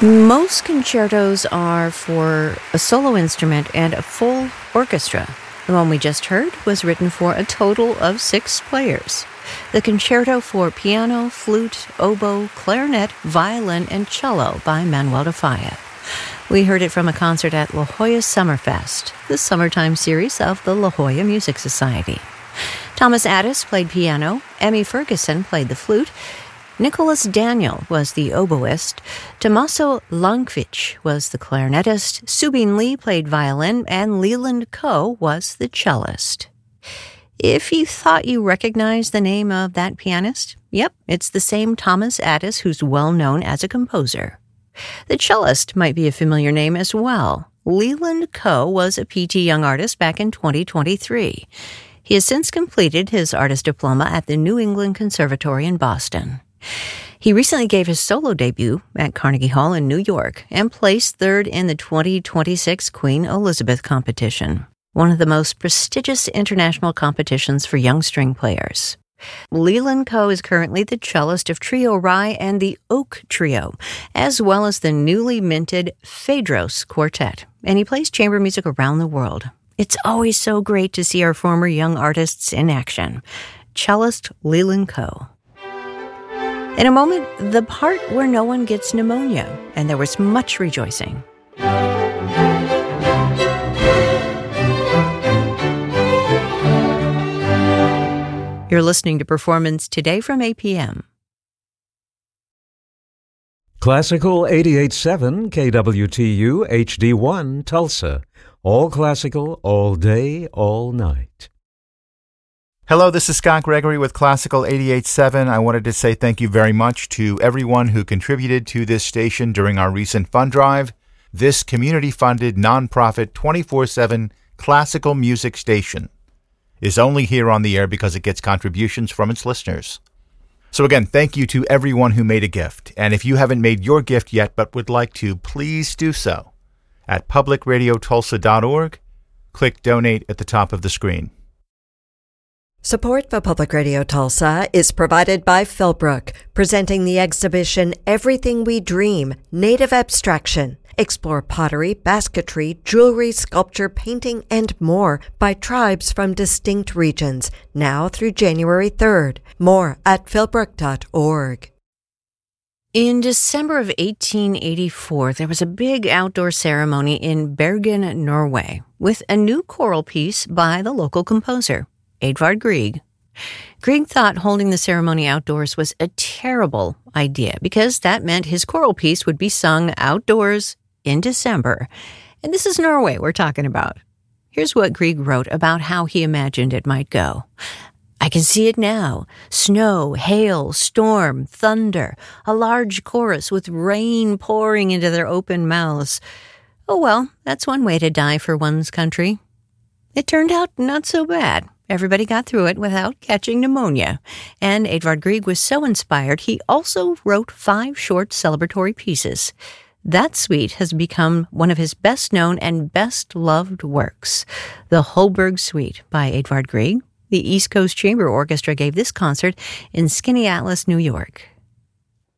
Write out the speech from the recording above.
Most concertos are for a solo instrument and a full orchestra. The one we just heard was written for a total of 6 players. The Concerto for Piano, Flute, Oboe, Clarinet, Violin, and Cello by Manuel de Falla. We heard it from a concert at La Jolla Summerfest, the summertime series of the La Jolla Music Society. Thomas Addis played piano, Emmy Ferguson played the flute, Nicholas Daniel was the oboist, Tommaso Lankvich was the clarinetist, Subin Lee played violin, and Leland Coe was the cellist. If you thought you recognized the name of that pianist, yep, it's the same Thomas Addis who's well known as a composer. The cellist might be a familiar name as well. Leland Coe was a P.T. Young artist back in 2023. He has since completed his artist diploma at the New England Conservatory in Boston. He recently gave his solo debut at Carnegie Hall in New York and placed 3rd in the 2026 Queen Elizabeth competition, one of the most prestigious international competitions for young string players. Leland Coe is currently the cellist of Trio Rye and the Oak Trio, as well as the newly minted Phaedros Quartet, and he plays chamber music around the world. It's always so great to see our former young artists in action. Cellist Leland Coe. In a moment, the part where no one gets pneumonia, and there was much rejoicing. You're listening to Performance Today from APM. Classical 88.7 KWTU HD1 Tulsa. All classical, all day, all night. Hello, this is Scott Gregory with Classical 88.7. I wanted to say thank you very much to everyone who contributed to this station during our recent fund drive. This community-funded, nonprofit, 24/7 classical music station is only here on the air because it gets contributions from its listeners. So again, thank you to everyone who made a gift. And if you haven't made your gift yet but would like to, please do so at publicradiotulsa.org. Click Donate at the top of the screen. Support for Public Radio Tulsa is provided by Philbrook, presenting the exhibition Everything We Dream, Native Abstraction. Explore pottery, basketry, jewelry, sculpture, painting, and more by tribes from distinct regions, now through January 3rd. More at philbrook.org. In December of 1884, there was a big outdoor ceremony in Bergen, Norway, with a new choral piece by the local composer, Edvard Grieg. Grieg thought holding the ceremony outdoors was a terrible idea because that meant his choral piece would be sung outdoors in December. And this is Norway we're talking about. Here's what Grieg wrote about how he imagined it might go. I can see it now. Snow, hail, storm, thunder, a large chorus with rain pouring into their open mouths. Oh well, that's one way to die for one's country. It turned out not so bad. Everybody got through it without catching pneumonia. And Edvard Grieg was so inspired, he also wrote 5 short celebratory pieces. That suite has become one of his best-known and best-loved works. The Holberg Suite by Edvard Grieg. The East Coast Chamber Orchestra gave this concert in Skinny Atlas, New York.